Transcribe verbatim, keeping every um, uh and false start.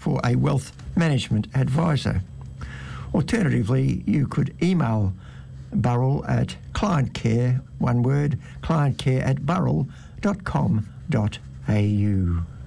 for a wealth management advisor. Alternatively, you could email Burrell at clientcare, one word, clientcare at burrell dot com dot a u.